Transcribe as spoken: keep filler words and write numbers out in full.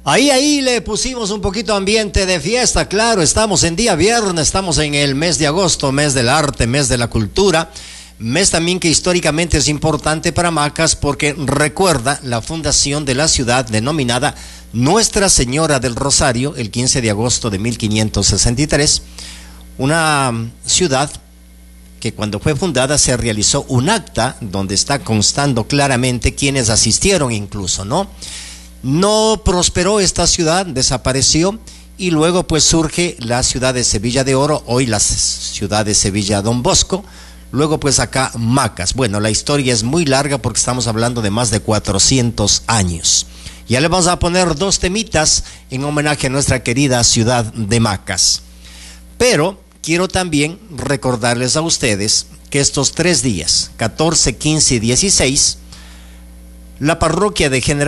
Ahí, ahí le pusimos un poquito ambiente de fiesta, claro, estamos en día viernes, estamos en el mes de agosto, mes del arte, mes de la cultura, mes también que históricamente es importante para Macas porque recuerda la fundación de la ciudad denominada Nuestra Señora del Rosario, el quince de agosto de mil quinientos sesenta y tres, una ciudad que cuando fue fundada se realizó un acta donde está constando claramente quienes asistieron incluso, ¿no? No prosperó esta ciudad, desapareció y luego pues surge la ciudad de Sevilla de Oro, hoy la ciudad de Sevilla Don Bosco, luego pues acá Macas. Bueno, la historia es muy larga porque estamos hablando de más de cuatrocientos años. Ya le vamos a poner dos temitas en homenaje a nuestra querida ciudad de Macas. Pero quiero también recordarles a ustedes que estos tres días, catorce, quince y dieciséis, la parroquia de General